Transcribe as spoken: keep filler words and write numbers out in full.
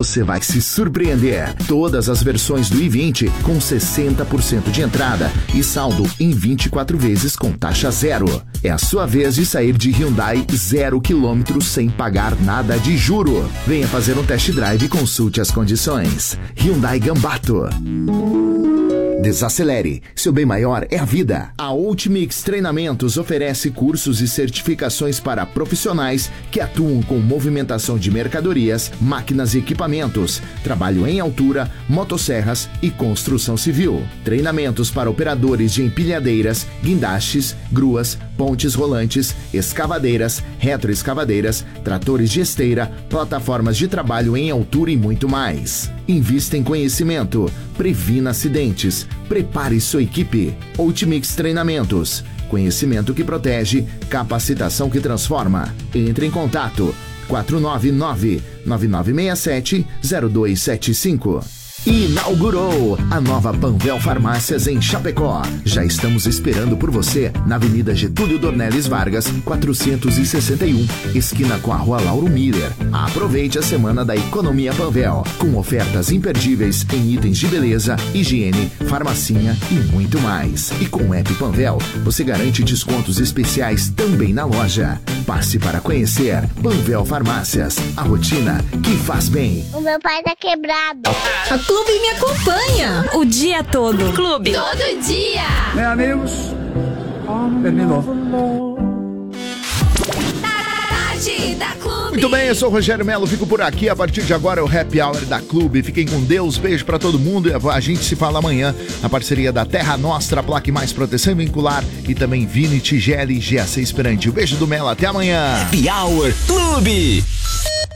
você vai se surpreender. Todas as versões do i vinte com sessenta por cento de entrada e saldo em vinte e quatro vezes com taxa zero. É a sua vez de sair de Hyundai zero quilômetros sem pagar nada de juro. Venha fazer um test drive e consulte as condições. Hyundai Gambato. Desacelere, seu bem maior é a vida. A Ultimix Treinamentos oferece cursos e certificações para profissionais que atuam com movimentação de mercadorias, máquinas e equipamentos, trabalho em altura, motosserras e construção civil. Treinamentos para operadores de empilhadeiras, guindastes, gruas, pontes rolantes, escavadeiras, retroescavadeiras, tratores de esteira, plataformas de trabalho em altura e muito mais. Invista em conhecimento, previna acidentes, prepare sua equipe. Ultimix Treinamentos, conhecimento que protege, capacitação que transforma. Entre em contato quatro nove nove, nove nove seis sete, zero dois sete cinco. Inaugurou a nova Panvel Farmácias em Chapecó. Já estamos esperando por você na Avenida Getúlio Dornelles Vargas, quatrocentos e sessenta e um, esquina com a Rua Lauro Miller. Aproveite a semana da Economia Panvel, com ofertas imperdíveis em itens de beleza, higiene, farmacinha e muito mais. E com o app Panvel, você garante descontos especiais também na loja. Passe para conhecer Panvel Farmácias, a rotina que faz bem. O meu pai tá quebrado. A Clube me acompanha o dia todo. Clube. Todo dia. Bem, amigos, terminou. Tarde da Clube. Muito bem, eu sou o Rogério Melo, fico por aqui. A partir de agora é o Happy Hour da Clube. Fiquem com Deus, beijo pra todo mundo. A gente se fala amanhã na parceria da Terra Nostra, Plaque Mais Proteção Vincular e também Vini Tigele e G A C Esperantil. Beijo do Melo, até amanhã. Happy Hour Clube.